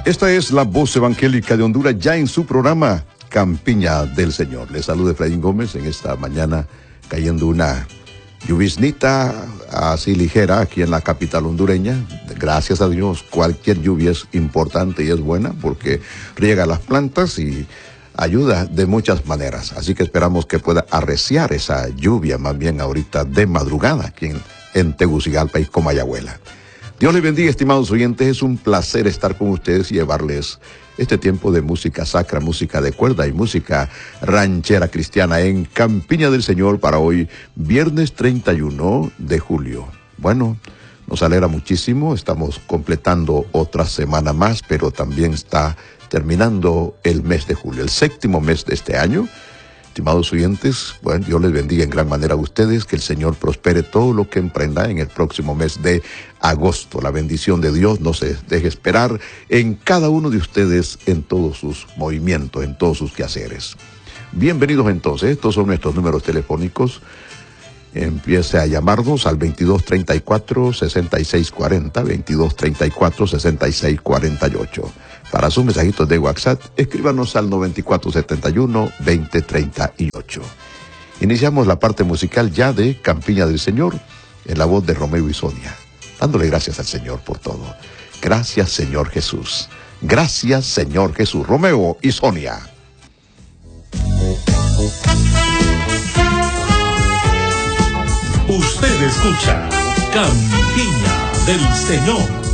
Esta es la voz evangélica de Honduras, ya en su programa Campiña del Señor. Les saluda Efraín Gómez en esta mañana, cayendo una lluviznita así ligera aquí en la capital hondureña. Gracias a Dios, cualquier lluvia es importante y es buena porque riega las plantas y ayuda de muchas maneras. Así que esperamos que pueda arreciar esa lluvia más bien ahorita de madrugada aquí en Tegucigalpa y Comayagüela. Dios les bendiga, estimados oyentes. Es un placer estar con ustedes y llevarles este tiempo de música sacra, música de cuerda y música ranchera cristiana en Campiña del Señor para hoy, viernes 31 de julio. Bueno, nos alegra muchísimo. Estamos completando otra semana más, pero también está terminando el mes de julio, el 7º mes de este año. Estimados oyentes, bueno, Dios les bendiga en gran manera a ustedes, que el Señor prospere todo lo que emprenda en el próximo mes de agosto. La bendición de Dios no se deje esperar en cada uno de ustedes, en todos sus movimientos, en todos sus quehaceres. Bienvenidos entonces, estos son nuestros números telefónicos. Empiece a llamarnos al 2234-6640, 2234-6648. Para sus mensajitos de WhatsApp, escríbanos al 9471-2038. Iniciamos la parte musical ya de Campiña del Señor, en la voz de Romeo y Sonia, dándole gracias al Señor por todo. Gracias, Señor Jesús. Gracias, Señor Jesús. Romeo y Sonia. Usted escucha Campiña del Señor.